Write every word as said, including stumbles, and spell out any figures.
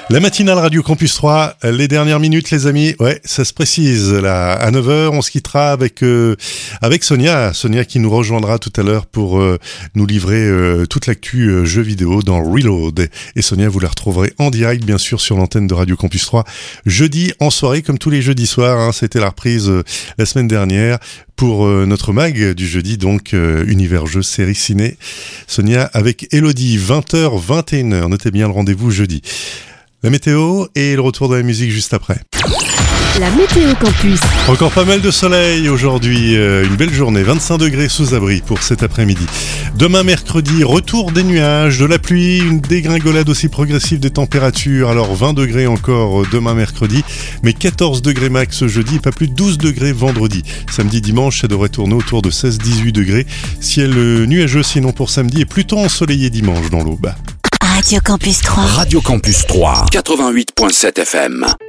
La matinale Radio Campus trois, les dernières minutes les amis, ouais, ça se précise là. À neuf heures, on se quittera avec euh, avec Sonia, Sonia qui nous rejoindra tout à l'heure pour euh, nous livrer euh, toute l'actu euh, jeux vidéo dans Reload. Et Sonia, vous la retrouverez en direct bien sûr sur l'antenne de Radio Campus trois jeudi en soirée comme tous les jeudis soirs, hein, c'était la reprise euh, la semaine dernière pour euh, notre mag du jeudi, donc euh, univers jeux, série ciné. Sonia avec Elodie, vingt heures vingt et une heures, notez bien le rendez-vous jeudi. La météo et le retour de la musique juste après. La météo campus. Encore pas mal de soleil aujourd'hui, euh, une belle journée, vingt-cinq degrés sous abri pour cet après-midi. Demain mercredi, retour des nuages, de la pluie, une dégringolade aussi progressive des températures. Alors vingt degrés encore demain mercredi, mais quatorze degrés max jeudi et pas plus de douze degrés vendredi. Samedi, dimanche, ça devrait tourner autour de seize à dix-huit degrés. Ciel nuageux sinon pour samedi et plutôt ensoleillé dimanche dans l'aube. Radio Campus trois. Radio Campus trois, quatre-vingt-huit virgule sept F M.